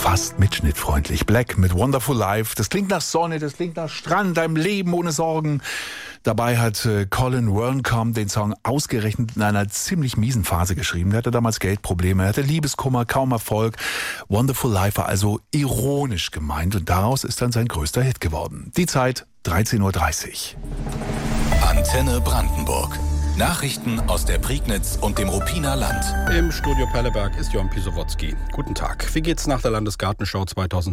fast mitschnittfreundlich. Black mit Wonderful Life. Das klingt nach Sonne, das klingt nach Strand, einem Leben ohne Sorgen. Dabei hat Colin Werncombe den Song ausgerechnet in einer ziemlich miesen Phase geschrieben. Er hatte damals Geldprobleme, er hatte Liebeskummer, kaum Erfolg. Wonderful Life war also ironisch gemeint und daraus ist dann sein größter Hit geworden. Die Zeit 13:30 Uhr. Antenne Brandenburg. Nachrichten aus der Prignitz und dem Ruppiner Land. Im Studio Perleberg ist Jon Pisowotzki. Guten Tag. Wie geht's nach der Landesgartenschau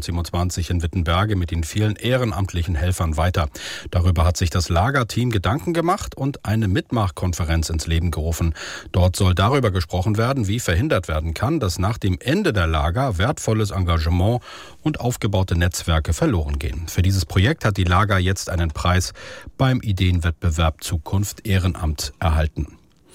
2027 in Wittenberge mit den vielen ehrenamtlichen Helfern weiter? Darüber hat sich das Lagerteam Gedanken gemacht und eine Mitmachkonferenz ins Leben gerufen. Dort soll darüber gesprochen werden, wie verhindert werden kann, dass nach dem Ende der Lager wertvolles Engagement und aufgebaute Netzwerke verloren gehen. Für dieses Projekt hat die Lager jetzt einen Preis beim Ideenwettbewerb Zukunft Ehrenamt erhalten.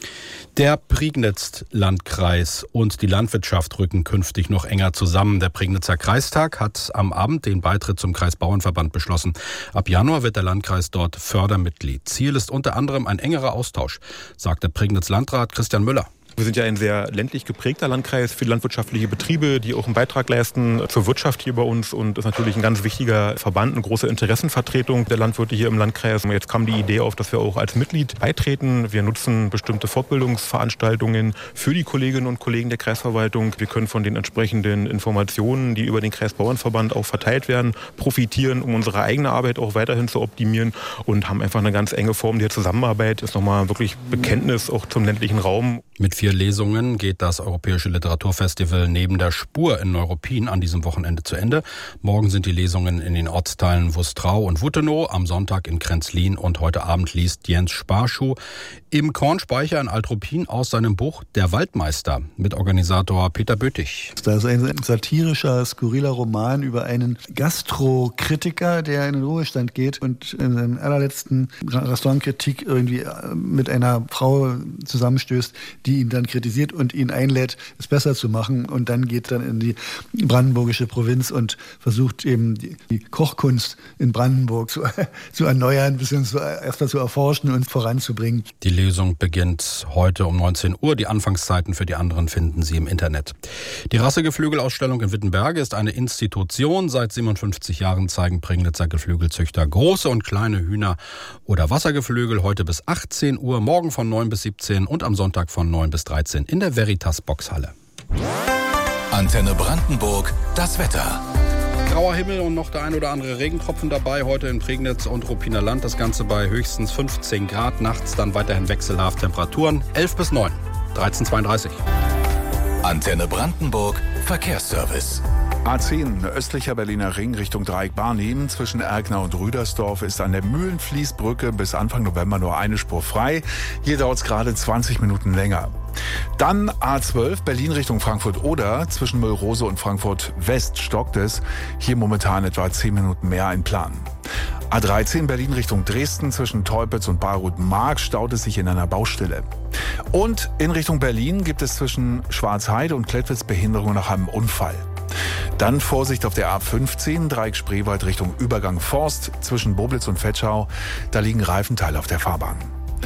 Der Prignitz-Landkreis und die Landwirtschaft rücken künftig noch enger zusammen. Der Prignitzer Kreistag hat am Abend den Beitritt zum Kreisbauernverband beschlossen. Ab Januar wird der Landkreis dort Fördermitglied. Ziel ist unter anderem ein engerer Austausch, sagt der Prignitz-Landrat Christian Müller. Wir sind ja ein sehr ländlich geprägter Landkreis für landwirtschaftliche Betriebe, die auch einen Beitrag leisten zur Wirtschaft hier bei uns und ist natürlich ein ganz wichtiger Verband, eine große Interessenvertretung der Landwirte hier im Landkreis. Jetzt kam die Idee auf, dass wir auch als Mitglied beitreten. Wir nutzen bestimmte Fortbildungsveranstaltungen für die Kolleginnen und Kollegen der Kreisverwaltung. Wir können von den entsprechenden Informationen, die über den Kreisbauernverband auch verteilt werden, profitieren, um unsere eigene Arbeit auch weiterhin zu optimieren und haben einfach eine ganz enge Form der Zusammenarbeit. Das ist nochmal wirklich Bekenntnis auch zum ländlichen Raum. Mit 4 Lesungen geht das Europäische Literaturfestival Neben der Spur in Neuruppin an diesem Wochenende zu Ende. Morgen sind die Lesungen in den Ortsteilen Wustrau und Wuttenow, am Sonntag in Kränzlin und heute Abend liest Jens Sparschuh im Kornspeicher in Altruppin aus seinem Buch Der Waldmeister mit Organisator Peter Bötig. Das ist ein satirischer, skurriler Roman über einen Gastrokritiker, der in den Ruhestand geht und in seiner allerletzten Restaurantkritik irgendwie mit einer Frau zusammenstößt, die ihn dann kritisiert und ihn einlädt, es besser zu machen. Und dann geht dann in die brandenburgische Provinz und versucht eben die Kochkunst in Brandenburg zu erneuern, erstmal zu erforschen und voranzubringen. Die Lesung beginnt heute um 19 Uhr. Die Anfangszeiten für die anderen finden Sie im Internet. Die Rassegeflügelausstellung in Wittenberge ist eine Institution. Seit 57 Jahren zeigen Prignitzer Geflügelzüchter große und kleine Hühner oder Wassergeflügel. Heute bis 18 Uhr, morgen von 9 bis 17 und am Sonntag von 9 bis 13 in der Veritas Boxhalle. Antenne Brandenburg, das Wetter. Grauer Himmel und noch der ein oder andere Regentropfen dabei. Heute in Prignitz und Ruppiner Land. Das Ganze bei höchstens 15 Grad. Nachts dann weiterhin wechselhaft Temperaturen 11 bis 9. 13:32. Antenne Brandenburg, Verkehrsservice. A10, östlicher Berliner Ring Richtung Dreieck Barnim. Zwischen Erkner und Rüdersdorf ist an der Mühlenfließbrücke bis Anfang November nur eine Spur frei. Hier dauert es gerade 20 Minuten länger. Dann A12, Berlin Richtung Frankfurt-Oder. Zwischen Müllrose und Frankfurt-West stockt es. Hier momentan etwa 10 Minuten mehr einplanen. A13, Berlin Richtung Dresden. Zwischen Teupitz und Bayreuth-Mark staut es sich in einer Baustelle. Und in Richtung Berlin gibt es zwischen Schwarzheide und Klettwitz Behinderung nach einem Unfall. Dann Vorsicht auf der A15, Dreieck Spreewald Richtung Übergang Forst, zwischen Boblitz und Vetschau. Da liegen Reifenteile auf der Fahrbahn.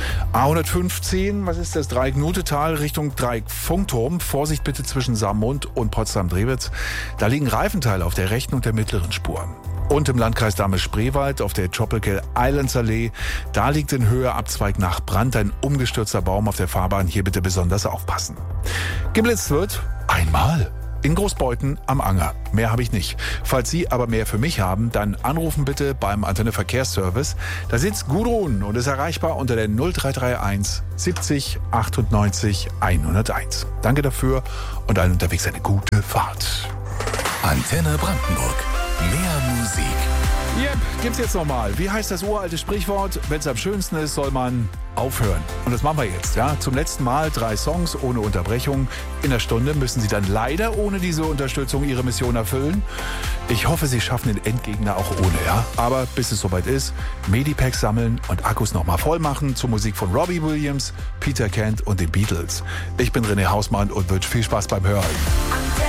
A115, was ist das? Dreieck Nutetal Richtung Dreieck Funkturm. Vorsicht bitte zwischen Saarmund und Potsdam-Drewitz. Da liegen Reifenteile auf der rechten und der mittleren Spur. Und im Landkreis Dahme-Spreewald auf der Tropical Islands Allee, da liegt in Höhe Abzweig nach Brand ein umgestürzter Baum auf der Fahrbahn. Hier bitte besonders aufpassen. Geblitzt wird einmal. In Großbeuthen am Anger. Mehr habe ich nicht. Falls Sie aber mehr für mich haben, dann anrufen bitte beim Antenne Verkehrsservice. Da sitzt Gudrun und ist erreichbar unter der 0331 70 98 101. Danke dafür und allen unterwegs eine gute Fahrt. Antenne Brandenburg. Mehr Musik. Yep, gibt's jetzt nochmal. Wie heißt das uralte Sprichwort? Wenn es am schönsten ist, soll man aufhören. Und das machen wir jetzt. Ja? Zum letzten Mal 3 Songs ohne Unterbrechung. In der Stunde müssen Sie dann leider ohne diese Unterstützung Ihre Mission erfüllen. Ich hoffe, Sie schaffen den Endgegner auch ohne. Ja? Aber bis es soweit ist, Medipacks sammeln und Akkus nochmal voll machen zur Musik von Robbie Williams, Peter Kent und den Beatles. Ich bin René Hausmann und wünsche viel Spaß beim Hören.